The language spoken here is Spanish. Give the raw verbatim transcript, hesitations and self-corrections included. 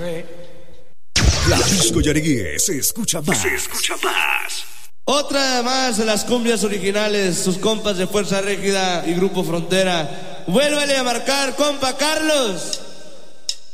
La disco Yarigué se escucha más. Se escucha más. Otra más de las cumbias originales, sus compas de Fuerza Régida y Grupo Frontera. Vuélvele a marcar, compa Carlos.